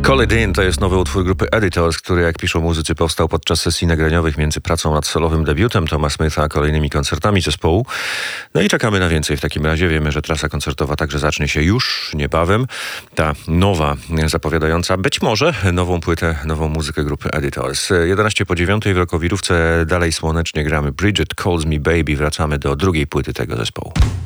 Call It In to jest nowy utwór grupy Editors, który, jak piszą muzycy, powstał podczas sesji nagraniowych między pracą nad solowym debiutem Toma Smitha a kolejnymi koncertami zespołu. No i czekamy na więcej w takim razie. Wiemy, że trasa koncertowa także zacznie się już niebawem. Ta nowa, zapowiadająca być może nową płytę, nową muzykę grupy Editors. 11:11 w Rokowirówce, dalej słonecznie gramy Bridget Calls Me Baby. Wracamy do drugiej płyty tego zespołu.